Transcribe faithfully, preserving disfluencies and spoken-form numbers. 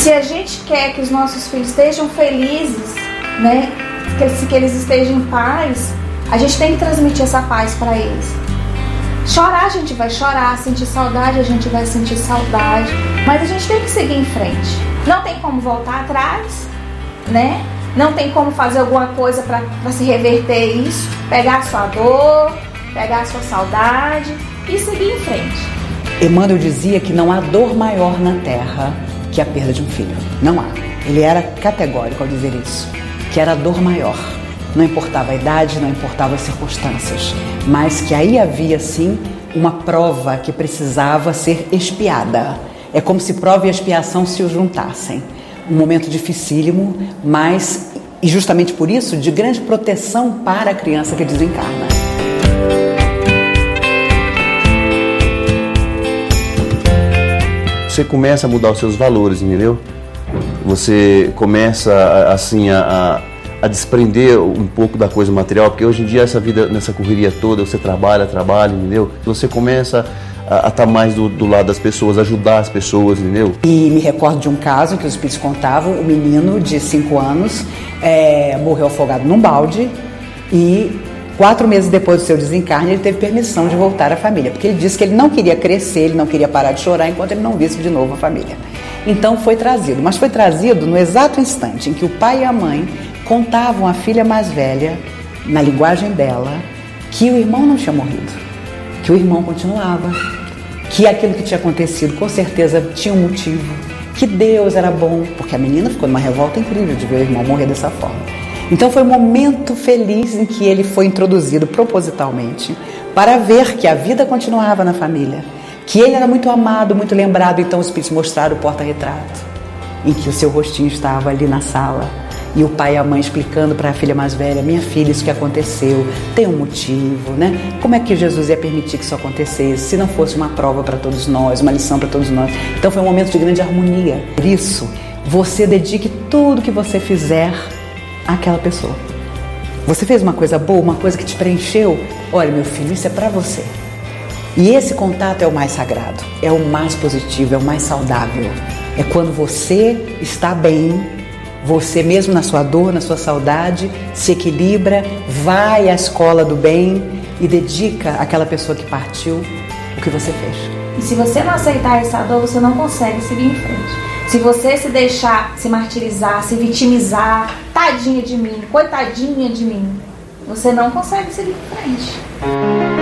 se a gente quer que os nossos filhos estejam felizes, né, que, que eles estejam em paz, a gente tem que transmitir essa paz para eles. Chorar a gente vai chorar, sentir saudade a gente vai sentir saudade, mas a gente tem que seguir em frente. Não tem como voltar atrás, né? Não tem como fazer alguma coisa para se reverter isso, pegar a sua dor, pegar a sua saudade e seguir em frente. Emmanuel dizia que não há dor maior na terra que a perda de um filho. Não há. Ele era categórico ao dizer isso, que era a dor maior. Não importava a idade, não importava as circunstâncias, mas que aí havia sim uma prova que precisava ser expiada. É como se prova e expiação se juntassem. Um momento dificílimo, mas, e justamente por isso, de grande proteção para a criança que desencarna. Você começa a mudar os seus valores, entendeu? Você começa, assim, a... a a desprender um pouco da coisa material, porque hoje em dia essa vida, nessa correria toda, você trabalha, trabalha, entendeu? Você começa a estar mais do, do lado das pessoas, ajudar as pessoas, entendeu? E me recordo de um caso que os espíritos contavam, um menino de cinco anos é, morreu afogado num balde e quatro meses depois do seu desencarne ele teve permissão de voltar à família, porque ele disse que ele não queria crescer, ele não queria parar de chorar enquanto ele não visse de novo a família. Então foi trazido, mas foi trazido no exato instante em que o pai e a mãe contavam à filha mais velha, na linguagem dela, que o irmão não tinha morrido, que o irmão continuava, que aquilo que tinha acontecido com certeza tinha um motivo, que Deus era bom, porque a menina ficou numa revolta incrível de ver o irmão morrer dessa forma. Então foi um momento feliz em que ele foi introduzido propositalmente para ver que a vida continuava na família, que ele era muito amado, muito lembrado. Então os espíritos mostraram o porta-retrato, em que o seu rostinho estava ali na sala. E o pai e a mãe explicando para a filha mais velha: minha filha, isso que aconteceu tem um motivo, né? Como é que Jesus ia permitir que isso acontecesse se não fosse uma prova para todos nós, uma lição para todos nós? Então foi um momento de grande harmonia. Por isso, você dedique tudo que você fizer àquela pessoa. Você fez uma coisa boa, uma coisa que te preencheu? Olha, meu filho, isso é para você. E esse contato é o mais sagrado, é o mais positivo, é o mais saudável. É quando você está bem, você mesmo na sua dor, na sua saudade, se equilibra, vai à escola do bem e dedica àquela pessoa que partiu o que você fez. E se você não aceitar essa dor, você não consegue seguir em frente. Se você se deixar se martirizar, se vitimizar, tadinha de mim, coitadinha de mim, você não consegue seguir em frente.